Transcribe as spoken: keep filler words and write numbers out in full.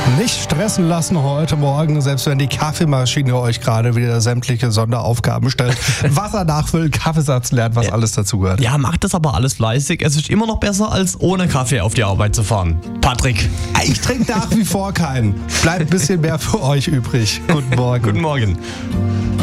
Nicht stressen lassen heute Morgen, selbst wenn die Kaffeemaschine euch gerade wieder sämtliche Sonderaufgaben stellt. Wasser nachfüllen, Kaffeesatz lernen, was alles dazugehört. Ja, macht das aber alles fleißig. Es ist immer noch besser, als ohne Kaffee auf die Arbeit zu fahren. Patrick. Ich trinke nach wie vor keinen. Bleibt ein bisschen mehr für euch übrig. Guten Morgen. Guten Morgen.